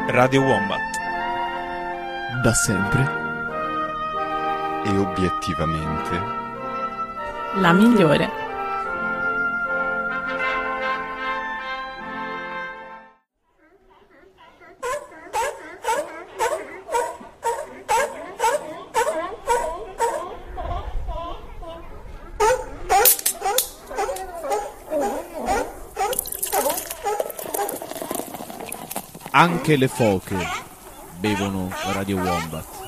Radio Wombat. Da sempre. E obiettivamente. La migliore. Anche le foche bevono Radio Wombat.